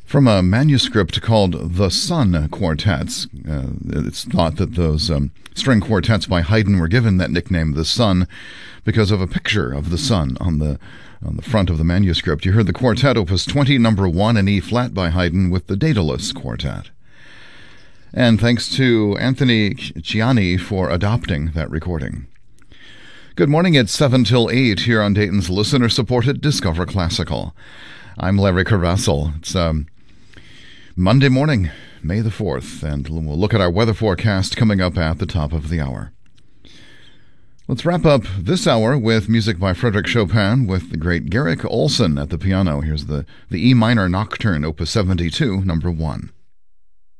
From a manuscript called The Sun Quartets. It's thought that those string quartets by Haydn were given that nickname, The Sun, because of a picture of the sun on the front of the manuscript. You heard the quartet, Opus 20, number 1 in E-flat by Haydn with the Daedalus Quartet. And thanks to Anthony Ciani for adopting that recording. Good morning, it's 7 till 8 here on Dayton's listener-supported Discover Classical. I'm Larry Carvassel. It's Monday morning, May the 4th, and we'll look at our weather forecast coming up at the top of the hour. Let's wrap up this hour with music by Frederick Chopin with the great Garrick Ohlson at the piano. Here's the E minor Nocturne, Opus 72, number 1.